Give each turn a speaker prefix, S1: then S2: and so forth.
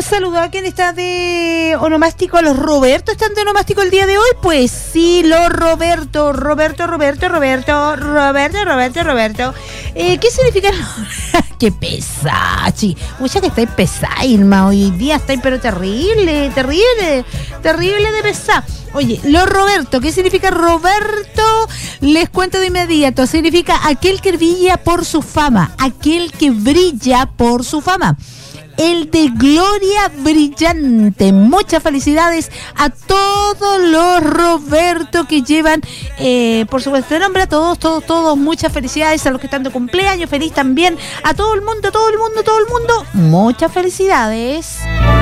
S1: saludo a quien está de onomástico. A los Roberto están de onomástico el día de hoy. Pues sí, los Roberto. ¿Qué significa? ¡Qué pesachi! Mucha que estáis pesada, Irma. Hoy día estáis pero terrible de pesar. Oye, los Roberto, ¿qué significa Roberto? Les cuento de inmediato. Significa aquel que brilla por su fama. Aquel que brilla por su fama. El de gloria brillante. Muchas felicidades a todos los Roberto que llevan, por supuesto, el nombre a todos. Muchas felicidades a los que están de cumpleaños. Feliz también a todo el mundo. Muchas felicidades.